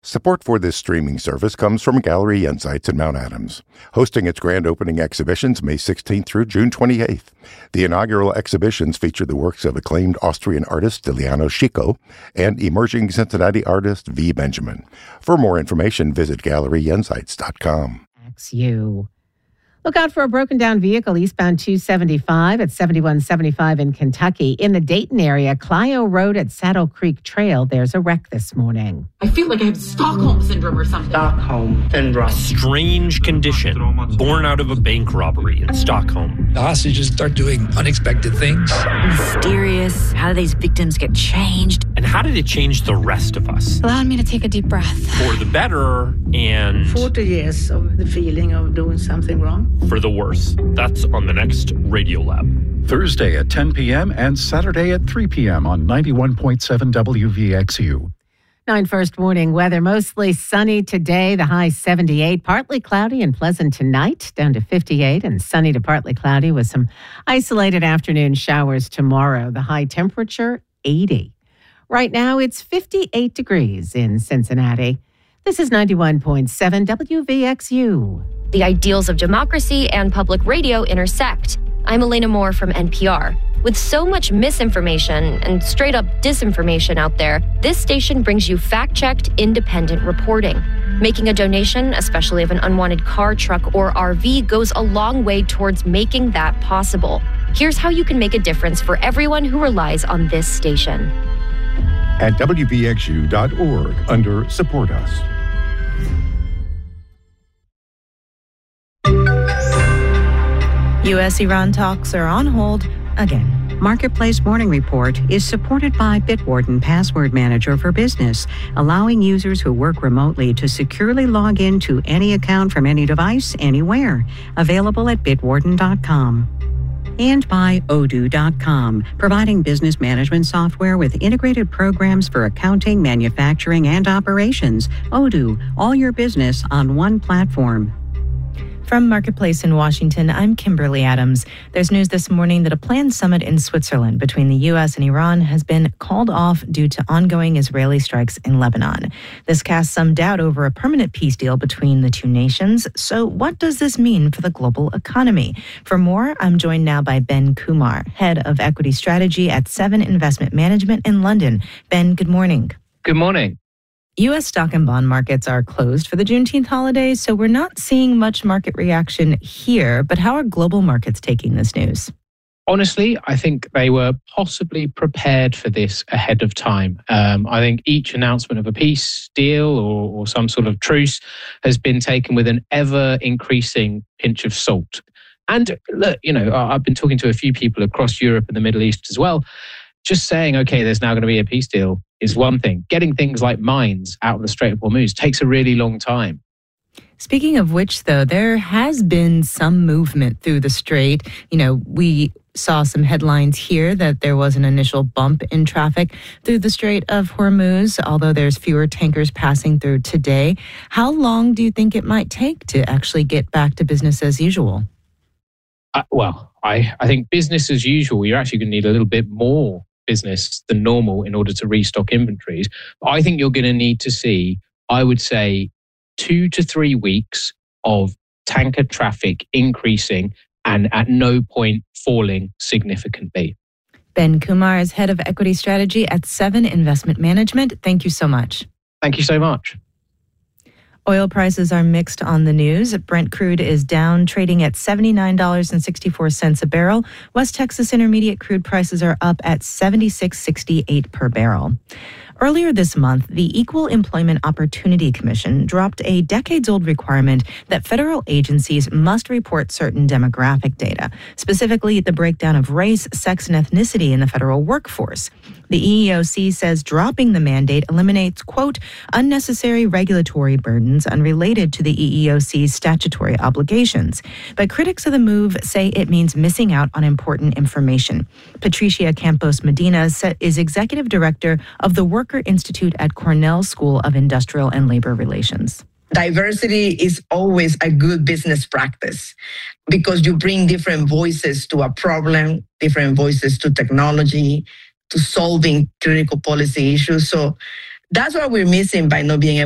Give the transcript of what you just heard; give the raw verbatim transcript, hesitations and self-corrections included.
Support for this streaming service comes from Gallery Insights in Mount Adams, hosting its grand opening exhibitions May sixteenth through June twenty-eighth. The inaugural exhibitions feature the works of acclaimed Austrian artist Stiliano Chico and emerging Cincinnati artist V. Benjamin. For more information, visit gallery insights dot com. You. Look out for a broken-down vehicle eastbound two seventy-five at seventy-one seventy-five in Kentucky. In the Dayton area, Clio Road at Saddle Creek Trail, there's a wreck this morning. I feel like I have Stockholm Syndrome or something. Stockholm Syndrome. Strange condition born out of a bank robbery in Stockholm. The hostages start doing unexpected things. Mysterious. How do these victims get changed? And how did it change the rest of us? Allowed me to take a deep breath. For the better and... forty years of the feeling of doing something wrong. For the worse. That's on the next Radiolab. Thursday at ten p.m. and Saturday at three p.m. on ninety-one point seven W V X U. nine First morning weather, mostly sunny today, the high seventy-eight, partly cloudy and pleasant tonight, down to fifty-eight, and sunny to partly cloudy with some isolated afternoon showers tomorrow, the high temperature eighty. Right now it's fifty-eight degrees in Cincinnati. This is ninety-one point seven W V X U. The ideals of democracy and public radio intersect. I'm Elena Moore from N P R. With so much misinformation and straight-up disinformation out there, this station brings you fact-checked, independent reporting. Making a donation, especially of an unwanted car, truck, or R V, goes a long way towards making that possible. Here's how you can make a difference for everyone who relies on this station. At W V X U dot org under Support Us. U S Iran talks are on hold again. Marketplace Morning Report is supported by Bitwarden Password Manager for Business, allowing users who work remotely to securely log into any account from any device, anywhere. Available at bitwarden dot com. And by odoo dot com, providing business management software with integrated programs for accounting, manufacturing, and operations. Odoo, all your business on one platform. From Marketplace in Washington, I'm Kimberly Adams. There's news this morning that a planned summit in Switzerland between the U S and Iran has been called off due to ongoing Israeli strikes in Lebanon. This casts some doubt over a permanent peace deal between the two nations. So what does this mean for the global economy? For more, I'm joined now by Ben Kumar, head of equity strategy at Seven Investment Management in London. Ben, good morning. Good morning. U S stock and bond markets are closed for the Juneteenth holiday, so we're not seeing much market reaction here. But how are global markets taking this news? Honestly, I think they were possibly prepared for this ahead of time. Um, I think each announcement of a peace deal or, or some sort of truce has been taken with an ever-increasing pinch of salt. And look, you know, I've been talking to a few people across Europe and the Middle East as well. Just saying, okay, there's now going to be a peace deal is one thing. Getting things like mines out of the Strait of Hormuz takes a really long time. Speaking of which, though, there has been some movement through the strait. You know, we saw some headlines here that there was an initial bump in traffic through the Strait of Hormuz, although there's fewer tankers passing through today. How long do you think it might take to actually get back to business as usual? Uh, well, I, I think business as usual, you're actually going to need a little bit more business than normal in order to restock inventories. But I think you're going to need to see, I would say, two to three weeks of tanker traffic increasing and at no point falling significantly. Ben Kumar is head of equity strategy at Seven Investment Management. Thank you so much. Thank you so much. Oil prices are mixed on the news. Brent crude is down, trading at seventy-nine dollars and sixty-four cents a barrel. West Texas Intermediate crude prices are up at seventy-six dollars and sixty-eight cents per barrel. Earlier this month, the Equal Employment Opportunity Commission dropped a decades-old requirement that federal agencies must report certain demographic data, specifically the breakdown of race, sex, and ethnicity in the federal workforce. The E E O C says dropping the mandate eliminates, quote, unnecessary regulatory burdens unrelated to the E E O C's statutory obligations. But critics of the move say it means missing out on important information. Patricia Campos Medina is executive director of the Worker Institute at Cornell School of Industrial and Labor Relations. Diversity is always a good business practice because you bring different voices to a problem, different voices to technology, to solving critical policy issues. So that's what we're missing by not being able